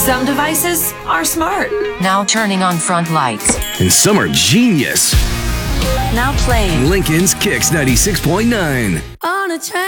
Some devices are smart. Now turning on front lights. And some are genius. Now playing. Lincoln's Kicks 96.9. On a train.